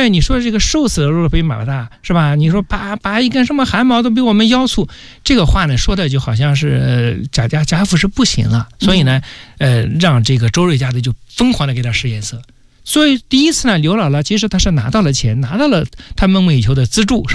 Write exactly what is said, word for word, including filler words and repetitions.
你说这个瘦死的肉比马大是吧？你说拔拔一根什么汗毛都比我们腰粗，这个话呢说的就好像是贾家贾府是不行了，所以呢，呃，让这个周瑞家的就疯狂的给他使眼色。所以第一次呢，刘姥姥其实她是拿到了钱，拿到了她梦寐以求的资助。